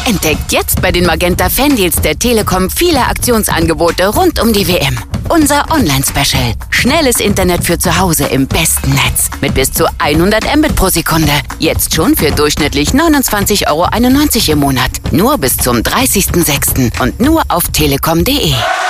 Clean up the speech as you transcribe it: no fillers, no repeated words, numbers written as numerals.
Entdeckt jetzt bei den Magenta Fandeals der Telekom viele Aktionsangebote rund um die WM. Unser Online-Special. Schnelles Internet für zu Hause im besten Netz. Mit bis zu 100 Mbit pro Sekunde. Jetzt schon für durchschnittlich 29,91 € im Monat. Nur bis zum 30.06. und nur auf telekom.de.